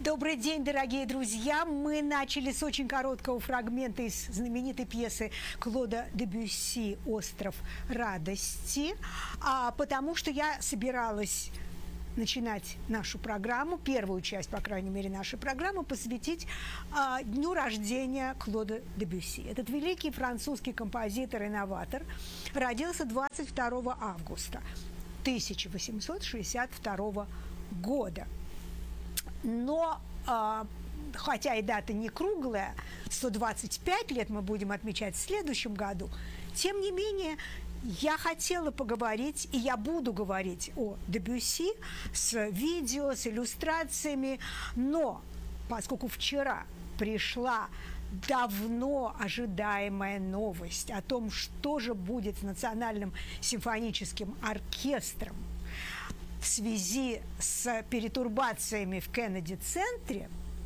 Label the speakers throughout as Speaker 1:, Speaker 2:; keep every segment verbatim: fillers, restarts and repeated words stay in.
Speaker 1: Добрый день, дорогие друзья! Мы начали с очень короткого фрагмента из знаменитой пьесы Клода Дебюсси «Остров радости», а, потому что я собиралась начинать нашу программу, первую часть, по крайней мере, нашей программы, посвятить а, дню рождения Клода Дебюсси. Этот великий французский композитор и новатор родился двадцать второго августа тысяча восемьсот шестьдесят второго года. Но, э, хотя и дата не круглая, сто двадцать пять лет мы будем отмечать в следующем году, тем не менее, я хотела поговорить, и я буду говорить о Дебюсси с видео, с иллюстрациями, но поскольку вчера пришла давно ожидаемая новость о том, что же будет с Национальным симфоническим оркестром в связи с перетурбациями в Кеннеди-центре,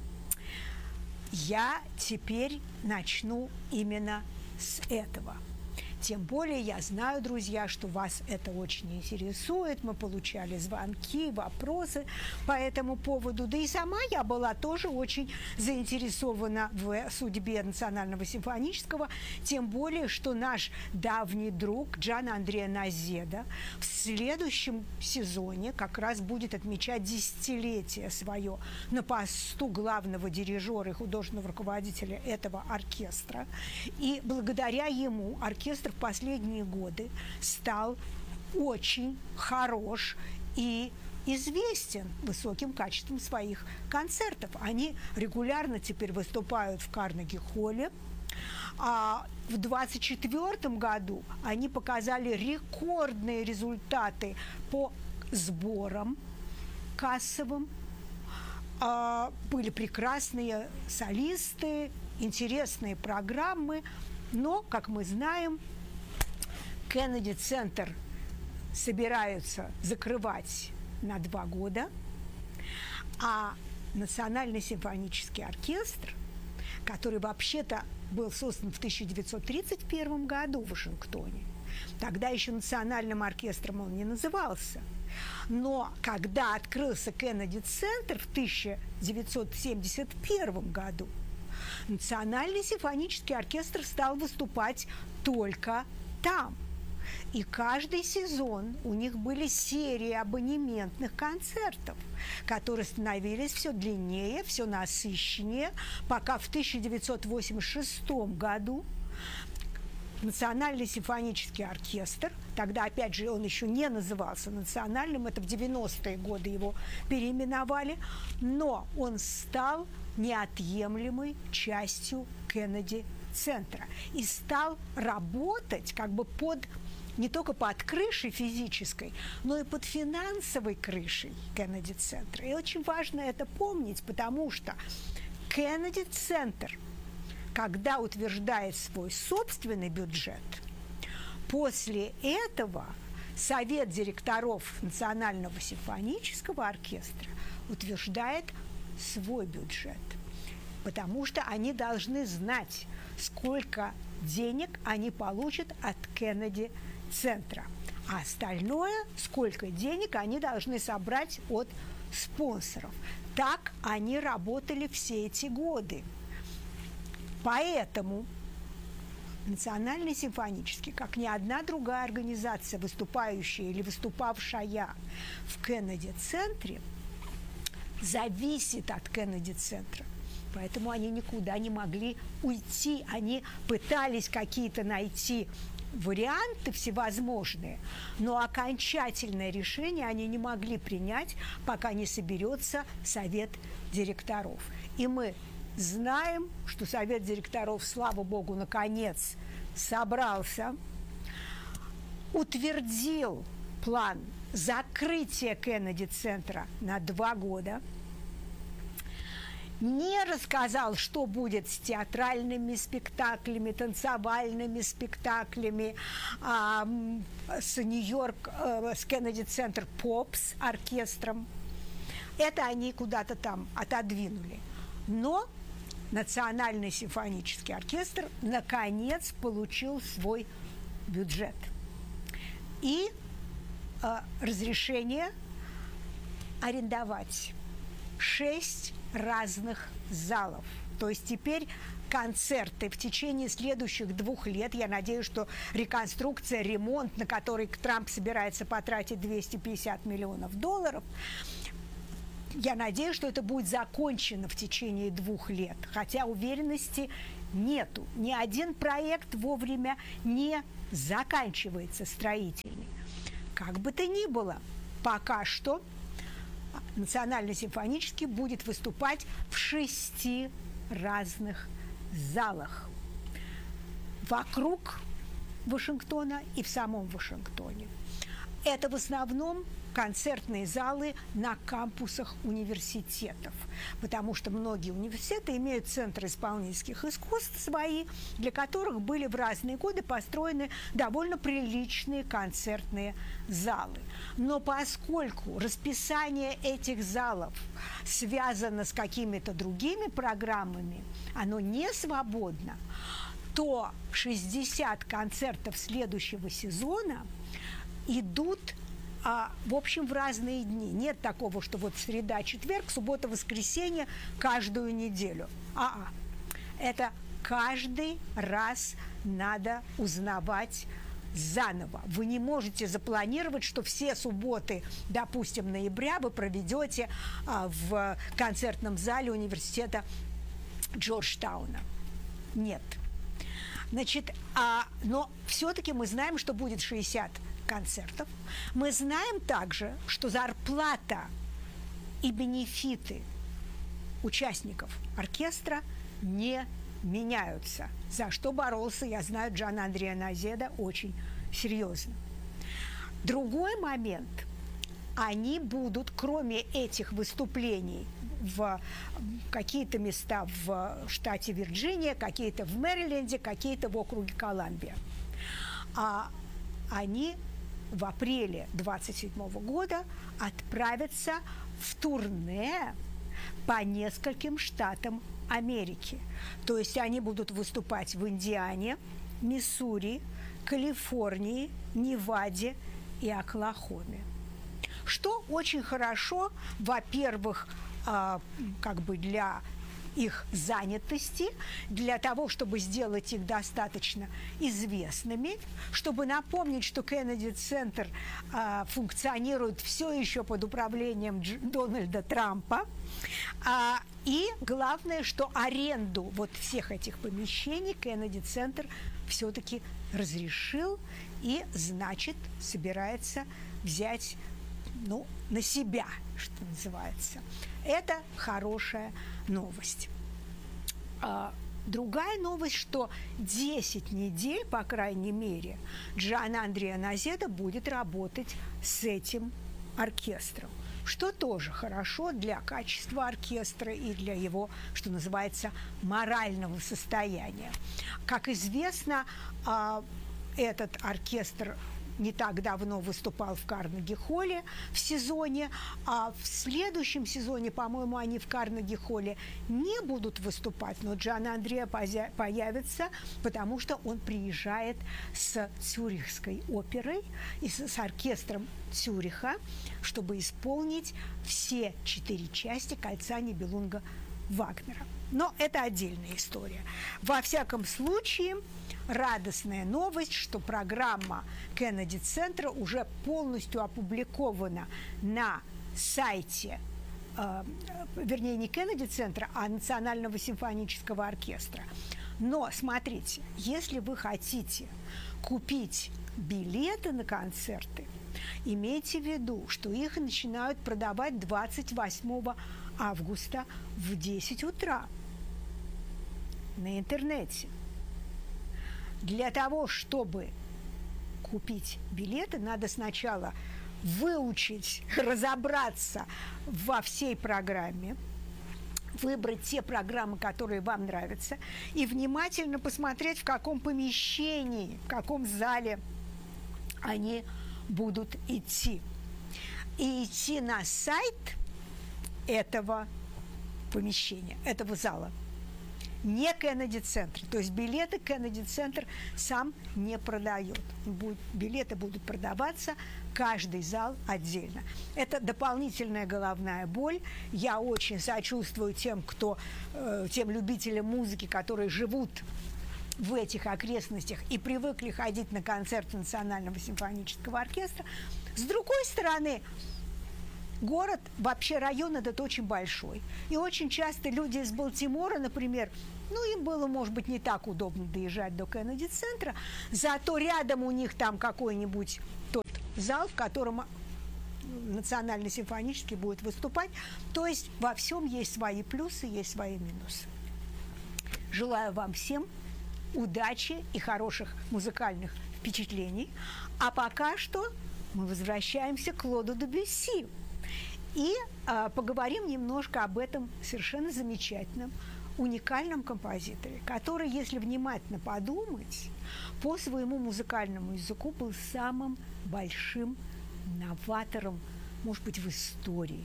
Speaker 1: я теперь начну именно с этого. Тем более я знаю, друзья, что вас это очень интересует. Мы получали звонки, вопросы по этому поводу. Да и сама я была тоже очень заинтересована в судьбе Национального симфонического. Тем более, что наш давний друг Джан Андреа Нозеда в следующем сезоне как раз будет отмечать десятилетие свое на посту главного дирижера и художественного руководителя этого оркестра. И благодаря ему оркестр в последние годы стал очень хорош и известен высоким качеством своих концертов. Они регулярно теперь выступают в Карнеги-холле. А в двадцать четвёртом году они показали рекордные результаты по сборам кассовым. А, были прекрасные солисты, интересные программы, но, как мы знаем, Кеннеди-центр собираются закрывать на два года, а Национальный симфонический оркестр, который вообще-то был создан в тысяча девятьсот тридцать первом году в Вашингтоне, тогда еще национальным оркестром он не назывался, но когда открылся Кеннеди-центр в тысяча девятьсот семьдесят первом году, Национальный симфонический оркестр стал выступать только там. И каждый сезон у них были серии абонементных концертов, которые становились все длиннее, все насыщеннее, пока в тысяча девятьсот восемьдесят шестом году Национальный симфонический оркестр, тогда, опять же, он еще не назывался национальным, это в девяностые годы его переименовали, но он стал неотъемлемой частью Кеннеди-центра и стал работать как бы под, не только под крышей физической, но и под финансовой крышей Кеннеди-центра. И очень важно это помнить, потому что Кеннеди-центр, когда утверждает свой собственный бюджет, после этого Совет директоров Национального симфонического оркестра утверждает свой бюджет, потому что они должны знать, сколько денег они получат от Кеннеди-центра, а остальное, сколько денег они должны собрать от спонсоров. Так они работали все эти годы. Поэтому Национальный симфонический, как ни одна другая организация, выступающая или выступавшая в Кеннеди-центре, зависит от Кеннеди-центра. Поэтому они никуда не могли уйти. Они пытались какие-то найти варианты всевозможные, но окончательное решение они не могли принять, пока не соберется совет директоров. И мы знаем, что совет директоров, слава богу, наконец собрался, утвердил план закрытия Кеннеди-центра на два года, не рассказал, что будет с театральными спектаклями, танцевальными спектаклями, а, с Нью-Йорк, а, с Кеннеди-центр Попс оркестром. Это они куда-то там отодвинули. Но Национальный симфонический оркестр наконец получил свой бюджет и э, разрешение арендовать шесть разных залов. То есть теперь концерты в течение следующих двух лет, я надеюсь, что реконструкция, ремонт, на который Трамп собирается потратить двести пятьдесят миллионов долларов, я надеюсь, что это будет закончено в течение двух лет, хотя уверенности нету. Ни один проект вовремя не заканчивается строительный. Как бы то ни было, пока что Национальный симфонический будет выступать в шести разных залах вокруг Вашингтона и в самом Вашингтоне. Это в основном концертные залы на кампусах университетов, потому что многие университеты имеют центры исполнительских искусств свои, для которых были в разные годы построены довольно приличные концертные залы. Но поскольку расписание этих залов связано с какими-то другими программами, оно не свободно, то шестьдесят концертов следующего сезона идут, а, в общем, в разные дни. Нет такого, что вот среда, четверг, суббота, воскресенье каждую неделю. А-а. Это каждый раз надо узнавать заново. Вы не можете запланировать, что все субботы, допустим, ноября вы проведете а, в концертном зале университета Джорджтауна. Нет. Значит, а, но все-таки мы знаем, что будет шестьдесят концертов. Мы знаем также, что зарплата и бенефиты участников оркестра не меняются, за что боролся, я знаю, Джанандреа Нозеда очень серьезно. Другой момент. Они будут, кроме этих выступлений, в какие-то места в штате Вирджиния, какие-то в Мэриленде, какие-то в округе Колумбия. А они в апреле двадцать седьмого года отправятся в турне по нескольким штатам Америки. То есть они будут выступать в Индиане, Миссури, Калифорнии, Неваде и Оклахоме. Что очень хорошо, во-первых, э, как бы для их занятости, для того, чтобы сделать их достаточно известными, чтобы напомнить, что Кеннеди-центр э, функционирует все еще под управлением Дж- Дональда Трампа. А, и главное, что аренду вот всех этих помещений Кеннеди-центр все-таки разрешил и, значит, собирается взять, ну, на себя, что называется. Это хорошая новость. А, другая новость, что десять недель, по крайней мере, Джанандреа Нозеда будет работать с этим оркестром, что тоже хорошо для качества оркестра и для его, что называется, морального состояния. Как известно, а, этот оркестр не так давно выступал в Карнеги-холле в сезоне, а в следующем сезоне, по-моему, они в Карнеги-холле не будут выступать, но Джанандреа появится, потому что он приезжает с Цюрихской оперой и с, с оркестром Цюриха, чтобы исполнить все четыре части «Кольца Нибелунга» Вагнера. Но это отдельная история. Во всяком случае, радостная новость, что программа Кеннеди-центра уже полностью опубликована на сайте, э, вернее, не Кеннеди-центра, а Национального симфонического оркестра. Но, смотрите, если вы хотите купить билеты на концерты, имейте в виду, что их начинают продавать двадцать восьмого августа в десять утра на интернете. Для того, чтобы купить билеты, надо сначала выучить, разобраться во всей программе, выбрать те программы, которые вам нравятся, и внимательно посмотреть, в каком помещении, в каком зале они будут идти. И идти на сайт этого помещения, этого зала. не Кеннеди-центр. То есть билеты Кеннеди-центр сам не продает. Будет, билеты будут продаваться, каждый зал отдельно. Это дополнительная головная боль. Я очень сочувствую тем, кто, э, тем любителям музыки, которые живут в этих окрестностях и привыкли ходить на концерты Национального симфонического оркестра. С другой стороны, город, вообще район этот очень большой. И очень часто люди из Балтимора, например, ну, им было, может быть, не так удобно доезжать до Кеннеди-центра, зато рядом у них там какой-нибудь тот зал, в котором Национальный симфонический будет выступать. То есть во всем есть свои плюсы, есть свои минусы. Желаю вам всем удачи и хороших музыкальных впечатлений. А пока что мы возвращаемся к Клоду Дебюсси и э, поговорим немножко об этом совершенно замечательном, уникальном композиторе, который, если внимательно подумать, по своему музыкальному языку был самым большим новатором, может быть, в истории.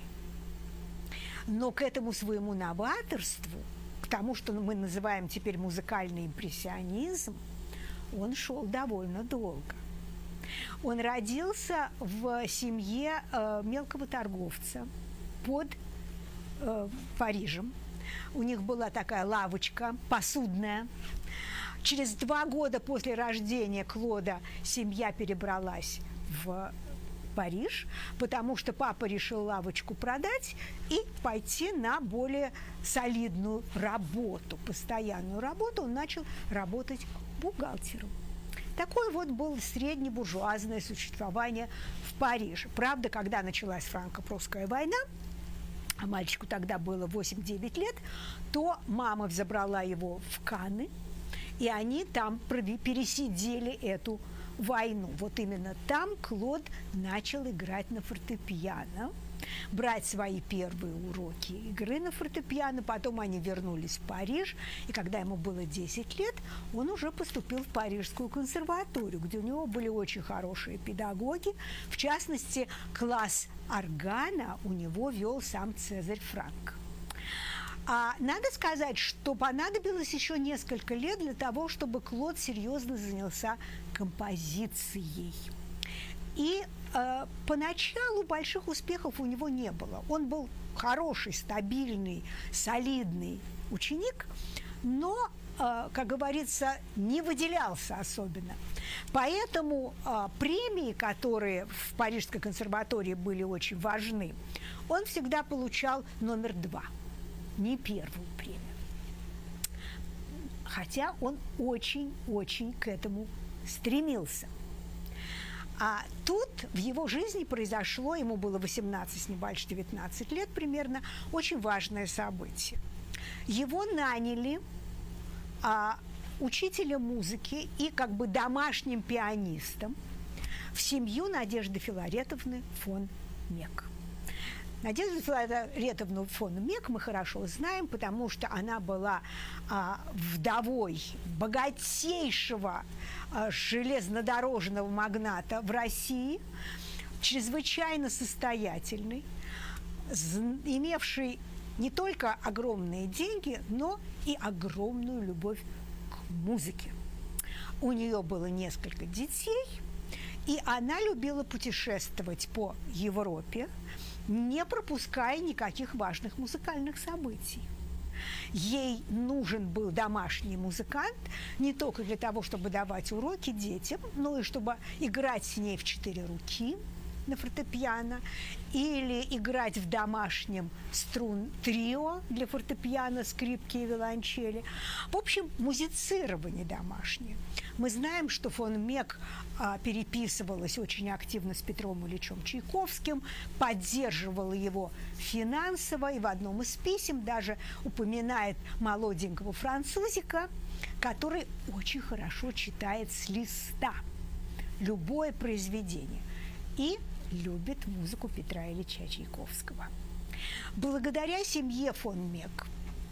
Speaker 1: Но к этому своему новаторству, к тому, что мы называем теперь музыкальный импрессионизм, он шел довольно долго. Он родился в семье э, мелкого торговца под э, Парижем. У них была такая лавочка посудная. Через два года после рождения Клода семья перебралась в Париж, потому что папа решил лавочку продать и пойти на более солидную работу, постоянную работу. Он начал работать бухгалтером. Такое вот было среднебуржуазное существование в Париже. Правда, когда началась франко-прусская война, а мальчику тогда было восемь-девять лет, то мама взобрала его в Канны, и они там пересидели эту войну. Вот именно там Клод начал играть на фортепиано, брать свои первые уроки игры на фортепиано. Потом они вернулись в Париж, и когда ему было десять лет, он уже поступил в Парижскую консерваторию, где у него были очень хорошие педагоги. В частности, класс органа у него вел сам Цезарь Франк. А надо сказать, что понадобилось еще несколько лет для того, чтобы Клод серьезно занялся композицией. И э, поначалу больших успехов у него не было. Он был хороший, стабильный, солидный ученик, но, э, как говорится, не выделялся особенно. Поэтому э, премии, которые в Парижской консерватории были очень важны, он всегда получал номер два, не первую премию. Хотя он очень-очень к этому стремился. А тут в его жизни произошло, ему было восемнадцать, не больше, девятнадцать лет примерно, очень важное событие. Его наняли а, учителем музыки и как бы домашним пианистом в семью Надежды Филаретовны фон Мек. Надежду Филаретовну фон Мек мы хорошо знаем, потому что она была а, вдовой богатейшего а, железнодорожного магната в России, чрезвычайно состоятельный, имевший не только огромные деньги, но и огромную любовь к музыке. У нее было несколько детей, и она любила путешествовать по Европе, не пропуская никаких важных музыкальных событий. Ей нужен был домашний музыкант не только для того, чтобы давать уроки детям, но и чтобы играть с ней в четыре руки на фортепиано или играть в домашнем струн-трио для фортепиано, скрипки и виолончели. В общем, музицирование домашнее. Мы знаем, что фон Мек а, переписывалась очень активно с Петром Ильичем Чайковским, поддерживала его финансово, и в одном из писем даже упоминает молоденького французика, который очень хорошо читает с листа любое произведение и любит музыку Петра Ильича Чайковского. Благодаря семье фон Мек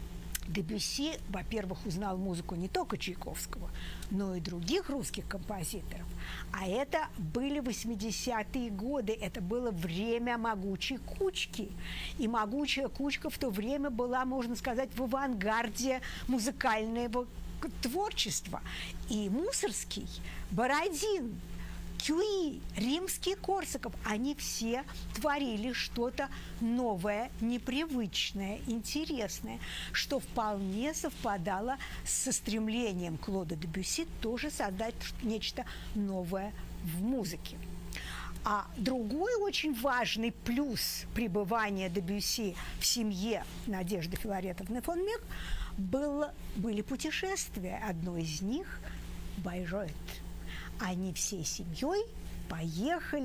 Speaker 1: Дебюсси, во-первых, узнал музыку не только Чайковского, но и других русских композиторов. А это были восьмидесятые годы, это было время могучей кучки. И могучая кучка в то время была, можно сказать, в авангарде музыкального творчества. И Мусоргский, Бородин, Кюи, Римский, Корсаков, они все творили что-то новое, непривычное, интересное, что вполне совпадало со стремлением Клода Дебюсси тоже создать нечто новое в музыке. А другой очень важный плюс пребывания Дебюсси в семье Надежды Филаретовны фон Мех было, были путешествия. Одно из них – Байройт. Они всей семьей поехали